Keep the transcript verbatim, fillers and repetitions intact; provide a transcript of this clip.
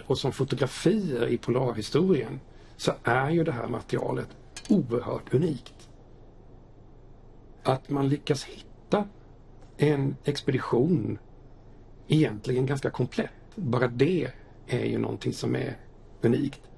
och som fotografier i polarhistorien så är ju det här materialet oerhört unikt. Att man lyckas hitta en expedition egentligen ganska komplett, bara det är ju någonting som är unikt.